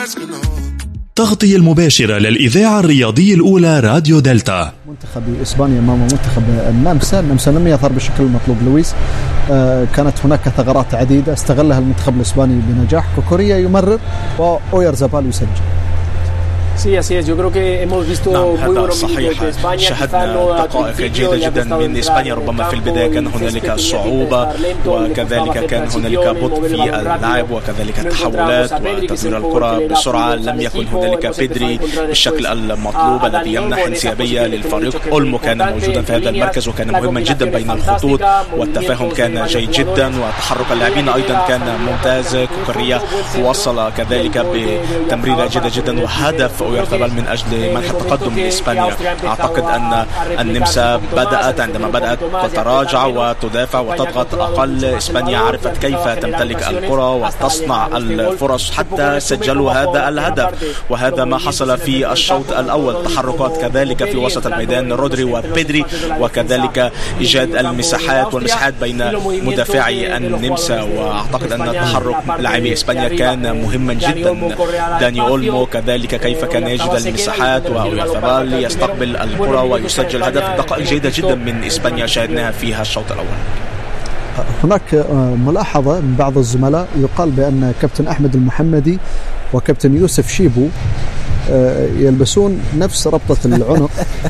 تغطية المباشرة للإذاعة الرياضية الأولى راديو دلتا. منتخب إسبانيا أمام منتخب النمسا لم يظهر بالشكل المطلوب لويس. كانت هناك ثغرات عديدة استغلها المنتخب الإسباني بنجاح. كوكوريا يمرر وأويارزابال يسجل. Sí, así es. Yo creo que hemos visto muy buenos minutos de España. شاهدنا دقائق جيدة جدا من إسبانيا. ربما في البداية كان هنالك صعوبة وكذلك كان هنالك بطء في اللعب وكذلك التحولات وتدوير الكرة بسرعة. لم يكن هنالك بيدري بالشكل المطلوب الذي يمنح انسيابية للفريق. أولمو كان موجودا في هذا المركز وكان مهما جدا بين الخطوط والتفاهم كان جيد جدا وتحرك اللاعبين أيضا كان ممتاز. كوكوريا وصل كذلك بتمريرة جيدة جدا وهدف ويرتبل من أجل منح التقدم لإسبانيا. أعتقد أن النمسا عندما بدأت تتراجع وتدافع وتضغط أقل. إسبانيا عرفت كيف تمتلك الكرة وتصنع الفرص حتى سجلوا هذا الهدف، وهذا ما حصل في الشوط الأول. تحركات كذلك في وسط الميدان رودري وبيدري وكذلك إيجاد المساحات والمساحات بين مدافعي النمسا. وأعتقد أن تحرك لاعبي إسبانيا كان مهما جدا. داني أولمو كذلك كيف كان يجد المساحات وأويارزابال يستقبل الكرة ويسجل هدف. دقائق جيدة جدا من إسبانيا شاهدناها فيها الشوط الأول. هناك ملاحظة من بعض الزملاء يقال بأن كابتن أحمد المحمدي وكابتن يوسف شيبو يلبسون نفس ربطة العنق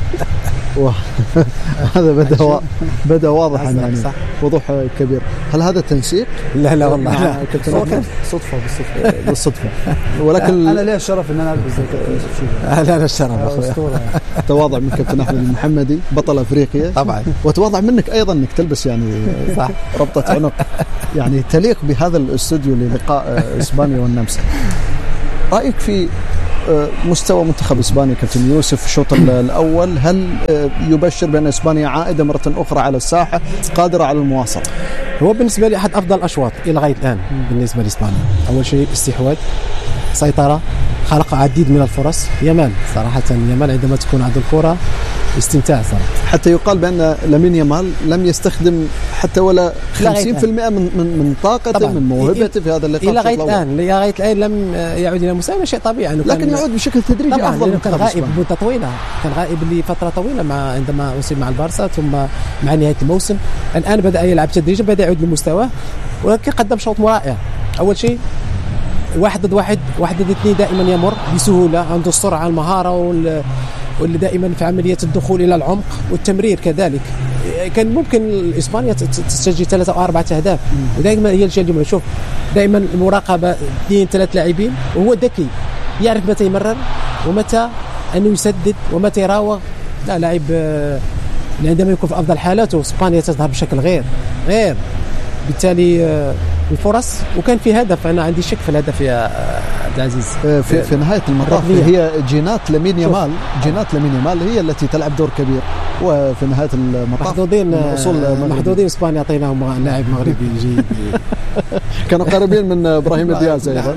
وهذا بدأ واضحا يعني وضوح كبير. هل هذا تنسيق؟ لا والله كابتن بالصدفة ولكن أنا ليه الشرف إن أنا ألبس لا الشرف أخويا. تواضع من كابتن أحمد المحمدي بطل أفريقيا طبعا، وتواضع منك أيضا إنك تلبس يعني صح ربطة عنق يعني تليق بهذا الاستوديو للقاء إسبانيا والنمسا. رأيك في مستوى منتخب إسبانيا كابتن يوسف الشوط الأول؟ هل يبشر بأن إسبانيا عائدة مرة أخرى على الساحة قادرة على المواصلة؟ هو بالنسبة لي أحد أفضل الأشواط إلى غاية الآن بالنسبة لإسبانيا. أول شيء استحواذ، سيطرة، خلق عديد من الفرص. يامال صراحة يامال عندما تكون عنده الكرة استمتاع صراحة. حتى يقال بأن لامين يامال لم يستخدم حتى ولا 50% من طاقته طبعاً. من موهبته في هذا اللقاء إلى غاية الآن لم يعود إلى مستوى. شيء طبيعي لكن يعود بشكل تدريجي أفضل. كان غائب مدة طويلة، كان غائب لفترة طويلة عندما أصيب مع البارسا ثم مع نهاية الموسم. الآن بدأ يلعب تدريجيا، بدأ يعود لمستواه ولكن قدم شوط رائع. أول شيء 1 ضد 1 1 ضد 2 دائما يمر بسهولة، عنده السرعة المهارة واللي دائما في عملية الدخول إلى العمق والتمرير كذلك. كان ممكن إسبانيا تسجل 3 أو 4 أهداف. ودائما هي الشيء اللي شوف دائما المراقبة 2-3 لاعبين، وهو ذكي يعرف متى يمرر ومتى أنه يسدد ومتى يراوغ. لا لاعب عندما يكون في أفضل حالاته إسبانيا تظهر بشكل غير بالتالي الفرص. وكان في هدف، أنا عندي شك في الهدف يا عبد العزيز في نهاية المطاف. هي جينات لامين يامال هي التي تلعب دور كبير. وفي نهاية المطاف محظوظين إسبانيا أعطيناهم لاعب مغربي جيد كانوا قريبين من إبراهيم دياز أيضا.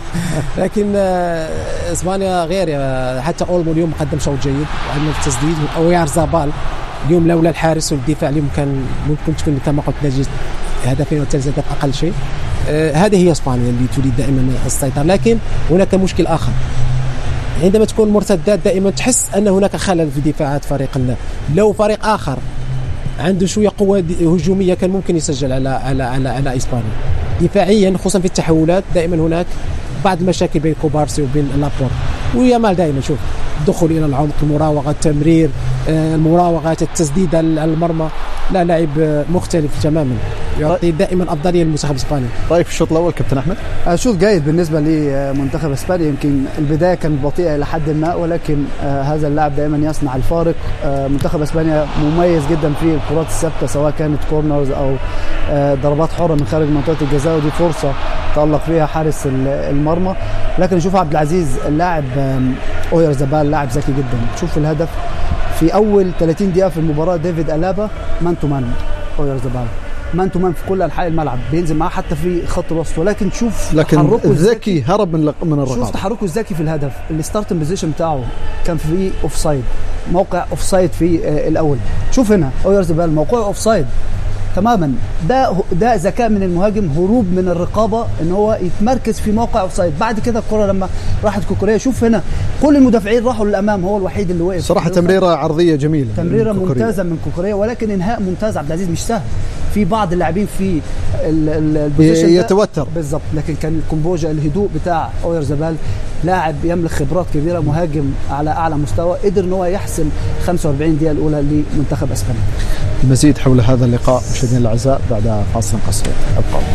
لكن إسبانيا غير. حتى أولمو اليوم قدم شوط جيد وعمل التسديد. أويارزابال اليوم لولا الحارس والدفاع اليوم كان ممكن تكون كما قلت نتيجة هدفين وثلاث أهداف أقل شيء. هذه هي إسبانيا اللي تريد دائما السيطرة. لكن هناك مشكل آخر، عندما تكون مرتدات دائما تحس أن هناك خلل في دفاعات فريق. لو فريق آخر عنده شوية قوة هجومية كان ممكن يسجل على إسبانيا. دفاعيا خصوصا في التحولات دائما هناك بعض المشاكل بين كوبارسي وبين لابورت. ويامال دائما شوف الدخول إلى العمق، المراوغة، التمرير، المراوغات، التسديد على المرمى. لا لاعب مختلف تماما، يعطي دائما أفضلية للمنتخب الإسباني. رأيك في الشوط الأول كابتن أحمد؟ شوط جيد بالنسبة لمنتخب إسبانيا. يمكن البداية كانت بطيئة إلى حد ما ولكن هذا اللاعب دائما يصنع الفارق. منتخب إسبانيا مميز جدا في الكرات الثابتة سواء كانت كورنرز أو ضربات حرة من خارج منطقة الجزاء، ودي فرصة تألق فيها حارس المرمى. لكن شوف عبد العزيز اللاعب أويارزابال لاعب ذكي جدا. شوف الهدف في أول 30 دقيقة في المباراة، ديفيد ألابا مان تو مان، أويارزابال مان تو مان في كل أنحاء الملعب، بينزل معاه حتى في خط الوسط. ولكن شوف تحركه الذكي، هرب من الرقابة. شوف تحركه الذكي في الهدف. الستارتنج بوزيشن بتاعه كان في اوفسايد، موقع اوفسايد في الأول. شوف هنا أويارزابال موقع اوفسايد تماما. ده ذكاء من المهاجم، هروب من الرقابه، ان هو يتمركز في موقع اوفسايد. بعد كده الكره لما راحت كوكوريا، شوف هنا كل المدافعين راحوا للامام، هو الوحيد اللي وقف. صراحه تمريره عرضيه جميله، تمريره ممتازه من كوكوريا، ولكن انهاء ممتاز عبد العزيز، مش سهل. في بعض اللاعبين في يتوتر بالضبط، لكن كان الكمبوجا، الهدوء بتاع اويرزابال، لاعب يملك خبرات كبيره، مهاجم على اعلى مستوى، قدر ان هو يحسم 45 دقيقه الاولى لمنتخب اسبانيا. المزيد حول هذا اللقاء مشاهدينا الاعزاء بعد فاصل قصير. ابقوا